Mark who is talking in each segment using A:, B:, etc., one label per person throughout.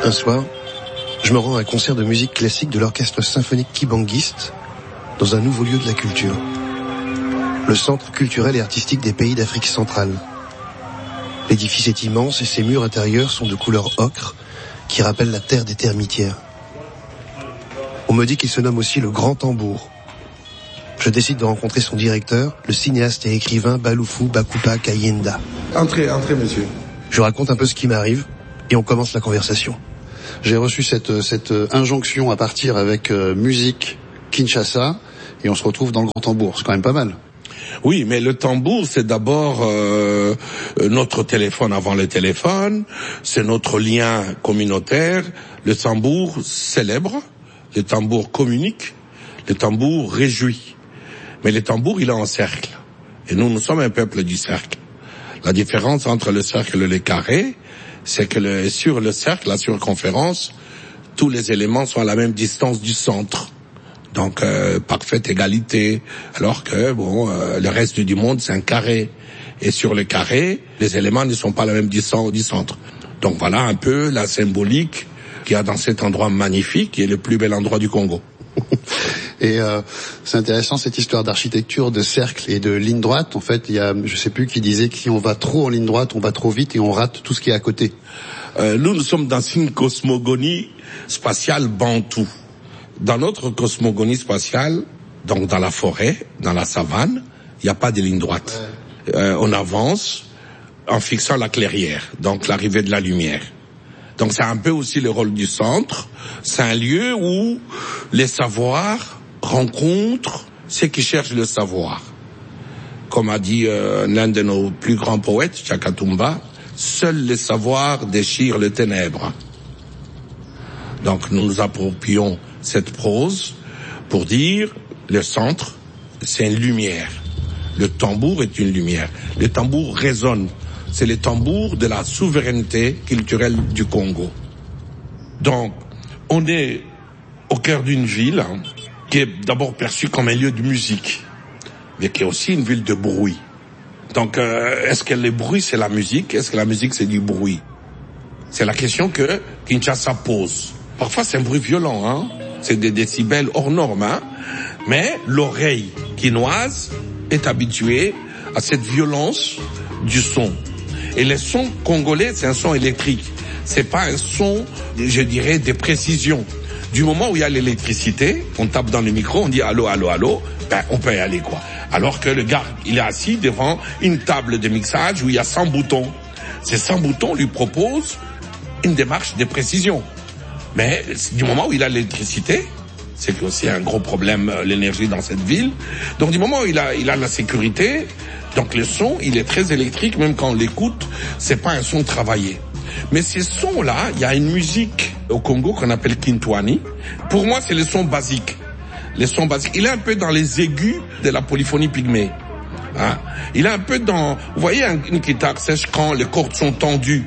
A: Un soir, je me rends à un concert de musique classique de l'orchestre symphonique Kibangiste dans un nouveau lieu de la culture. Le centre culturel et artistique des pays d'Afrique centrale. L'édifice est immense et ses murs intérieurs sont de couleur ocre qui rappellent la terre des termitières. On me dit qu'il se nomme aussi le Grand Tambour. Je décide de rencontrer son directeur, le cinéaste et écrivain Baloufou Bakupa Kayenda.
B: Entrez, monsieur.
A: Je raconte un peu ce qui m'arrive et on commence la conversation.
C: J'ai reçu cette injonction à partir avec musique Kinshasa et on se retrouve dans le Grand Tambour. C'est quand même pas mal.
B: Oui, mais le tambour, c'est d'abord notre téléphone avant le téléphone, c'est notre lien communautaire. Le tambour célèbre, le tambour communique, le tambour réjouit. Mais le tambour, il est en cercle. Et nous sommes un peuple du cercle. La différence entre le cercle et le carré, c'est que sur le cercle, la circonférence, tous les éléments sont à la même distance du centre. Donc, parfaite égalité. Alors que, le reste du monde, c'est un carré. Et sur le carré, les éléments ne sont pas à la même distance du centre. Donc voilà un peu la symbolique qu'il y a dans cet endroit magnifique, qui est le plus bel endroit du Congo.
C: Et c'est intéressant cette histoire d'architecture, de cercle et de ligne droite. En fait, il y a, je sais plus qui disait que si on va trop en ligne droite, on va trop vite et on rate tout ce qui est à côté.
B: Nous sommes dans une cosmogonie spatiale bantoue. Dans notre cosmogonie spatiale, donc dans la forêt, dans la savane, il n'y a pas de ligne droite. On avance en fixant la clairière, donc l'arrivée de la lumière. Donc c'est un peu aussi le rôle du centre. C'est un lieu où les savoirs rencontrent ceux qui cherchent le savoir. Comme a dit l'un de nos plus grands poètes, Chakatumba, seuls les savoirs déchirent les ténèbres. Donc nous nous approprions cette prose pour dire le centre, c'est une lumière. Le tambour est une lumière. Le tambour résonne. C'est le tambour de la souveraineté culturelle du Congo. Donc, on est au cœur d'une ville qui est d'abord perçue comme un lieu de musique, mais qui est aussi une ville de bruit. Donc, est-ce que le bruit c'est la musique? Est-ce que la musique c'est du bruit? C'est la question que Kinshasa pose. Parfois c'est un bruit violent, c'est des décibels hors normes, mais l'oreille quinoise est habituée à cette violence du son. Et le son congolais, c'est un son électrique. C'est pas un son, je dirais, de précision. Du moment où il y a l'électricité, on tape dans le micro, on dit allô, allô, allô, on peut y aller, quoi. Alors que le gars, il est assis devant une table de mixage où il y a 100 boutons. Ces 100 boutons lui proposent une démarche de précision. Mais du moment où il a l'électricité, c'est aussi un gros problème, l'énergie dans cette ville. Donc du moment où il a la sécurité, donc le son, il est très électrique, même quand on l'écoute, c'est pas un son travaillé. Mais ces sons-là, il y a une musique au Congo qu'on appelle Kintwani. Pour moi, c'est le son basique. Les sons basiques. Il est un peu dans les aigus de la polyphonie pygmée. Il est un peu dans, vous voyez, une guitare sèche quand les cordes sont tendues.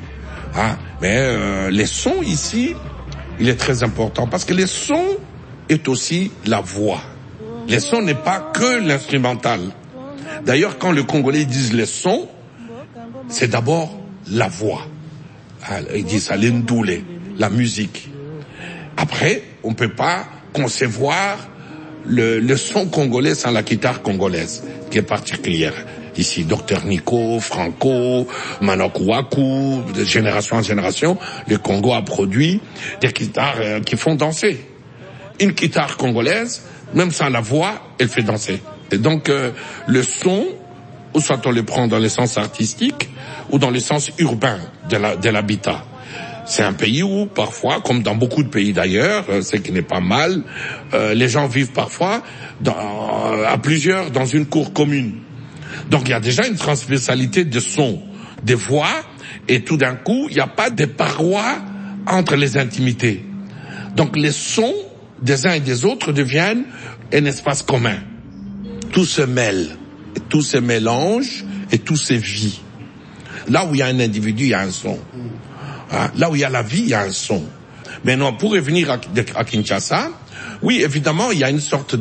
B: Mais les sons ici, il est très important parce que les sons est aussi la voix. Les sons n'est pas que l'instrumental. D'ailleurs, quand les Congolais disent les sons, c'est d'abord la voix. Ils disent ça, l'endoulé, la musique. Après, on peut pas concevoir le son congolais sans la guitare congolaise, qui est particulière. Ici, Dr Nico, Franco, Manokuaku, de génération en génération, le Congo a produit des guitares qui font danser. Une guitare congolaise, même sans la voix, elle fait danser. Et donc, le son, ou soit on le prend dans le sens artistique, ou dans le sens urbain de l'habitat. C'est un pays où, parfois, comme dans beaucoup de pays d'ailleurs, ce qui n'est pas mal, les gens vivent parfois à plusieurs dans une cour commune. Donc, il y a déjà une transversalité de sons, de voix, et tout d'un coup, il n'y a pas de parois entre les intimités. Donc, les sons des uns et des autres deviennent un espace commun. Tout se mêle, tout se mélange et tout se vit. Là où il y a un individu, il y a un son. Là où il y a la vie, il y a un son. Maintenant, pour revenir à Kinshasa, oui, évidemment, il y a une sorte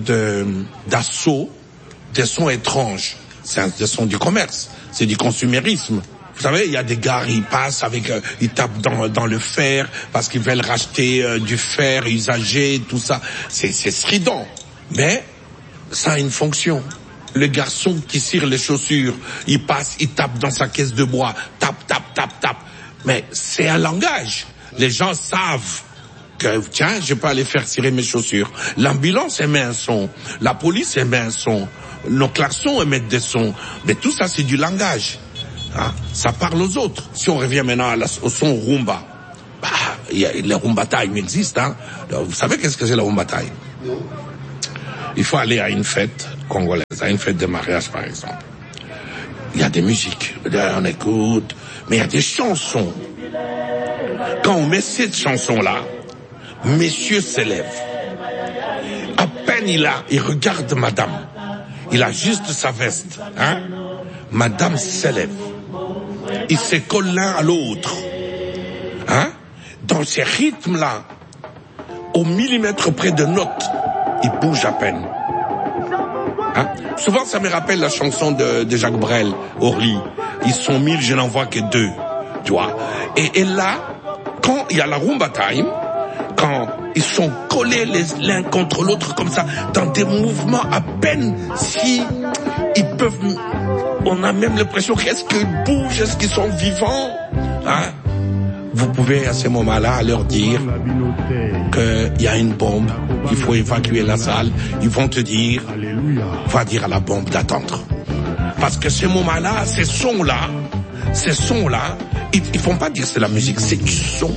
B: d'assaut des sons étranges. C'est des sons du commerce, c'est du consumérisme. Vous savez, il y a des gars, ils passent avec, ils tapent dans le fer parce qu'ils veulent racheter du fer usagé, tout ça. C'est strident. Mais ça a une fonction. Le garçon qui cire les chaussures, il passe, il tape dans sa caisse de bois, tape. Mais c'est un langage. Les gens savent que, tiens, je peux aller faire cirer mes chaussures. L'ambulance émet un son. La police émet un son. Nos klaxons émettent des sons. Mais tout ça, c'est du langage. Hein? Ça parle aux autres. Si on revient maintenant au son rumba, le rumba time existe. Hein? Vous savez qu'est-ce que c'est le rumba time? Il faut aller à une fête congolaise, à une fête de mariage par exemple. Il y a des musiques, on écoute, mais il y a des chansons. Quand on met cette chanson-là, messieurs s'élèvent. À peine il regarde madame. Il a juste sa veste, hein. Madame s'élève. Ils se collent l'un à l'autre, hein. Dans ces rythmes-là, au millimètre près de notes, ils bougent à peine. Hein? Souvent, ça me rappelle la chanson de Jacques Brel, Orly. Ils sont 1000, je n'en vois que 2. Tu vois? Et là, quand il y a la rumba time, quand ils sont collés l'un contre l'autre comme ça, dans des mouvements à peine si ils peuvent, on a même l'impression qu'est-ce qu'ils bougent, est-ce qu'ils sont vivants, hein? Vous pouvez à ces moments-là leur dire qu'il y a une bombe, il faut évacuer la salle. Ils vont te dire, va dire à la bombe d'attendre. Parce que ces moments-là, ces sons-là, ils font pas dire c'est la musique, c'est du son.